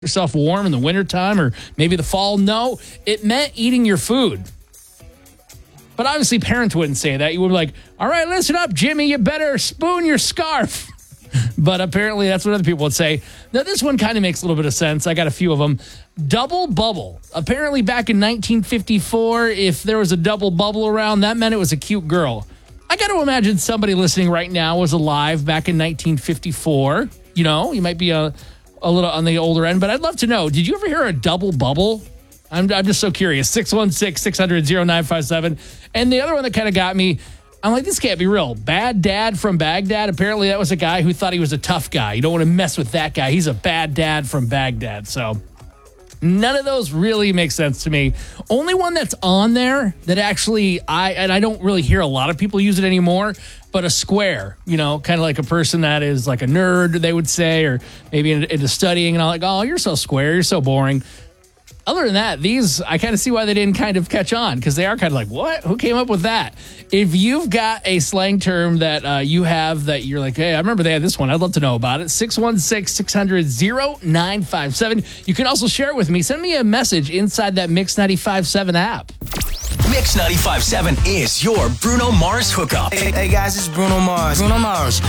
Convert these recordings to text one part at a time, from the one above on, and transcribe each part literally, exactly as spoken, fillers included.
yourself warm in the wintertime or maybe the fall. No, it meant eating your food. But obviously parents wouldn't say that. You would be like, all right, listen up, Jimmy, you better spoon your scarf. But apparently that's what other people would say. Now, this one kind of makes a little bit of sense. I got a few of them. Double bubble. Apparently back in nineteen fifty-four, if there was a double bubble around, that meant it was a cute girl. I got to imagine somebody listening right now was alive back in nineteen fifty-four. You know, you might be a, a little on the older end, but I'd love to know, did you ever hear a double bubble? I'm, I'm just so curious. six one six, six hundred, oh nine five seven. And the other one that kind of got me, I'm like, this can't be real. Bad Dad from Baghdad. Apparently that was a guy who thought he was a tough guy. You don't want to mess with that guy. He's a bad dad from Baghdad. So none of those really make sense to me. Only one that's on there that actually I, and I don't really hear a lot of people use it anymore, but a square, you know, kind of like a person that is like a nerd, they would say, or maybe into, into studying and all, like, oh, you're so square. You're so boring. Other than that, these, I kind of see why they didn't kind of catch on, because they are kind of like, what? Who came up with that? If you've got a slang term that uh, you have that you're like, hey, I remember they had this one. I'd love to know about it. six one six, six hundred, oh nine five seven. You can also share it with me. Send me a message inside that Mix ninety-five point seven app. Mix ninety-five point seven is your Bruno Mars hookup. Hey, hey guys, it's Bruno Mars. Bruno Mars.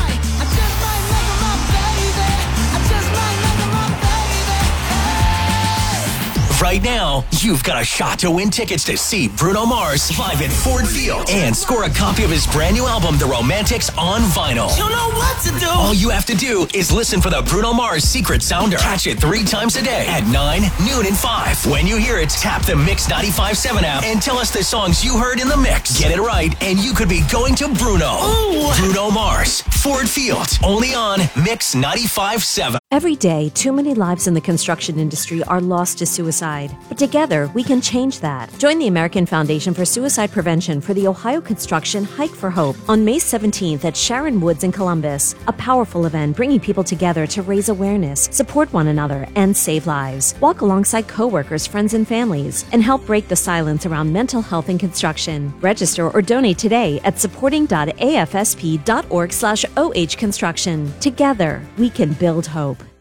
Right now, you've got a shot to win tickets to see Bruno Mars live at Ford Field and score a copy of his brand new album, The Romantics, on vinyl. You know what to do. All you have to do is listen for the Bruno Mars Secret Sounder. Catch it three times a day at nine, noon, and five. When you hear it, tap the Mix ninety-five point seven app and tell us the songs you heard in the mix. Get it right, and you could be going to Bruno. Ooh. Bruno Mars, Ford Field, only on Mix ninety-five point seven. Every day, too many lives in the construction industry are lost to suicide. But together, we can change that. Join the American Foundation for Suicide Prevention for the Ohio Construction Hike for Hope on May seventeenth at Sharon Woods in Columbus. A powerful event bringing people together to raise awareness, support one another, and save lives. Walk alongside coworkers, friends, and families, and help break the silence around mental health in construction. Register or donate today at supporting.afsp.org slash OH construction. Together, we can build hope.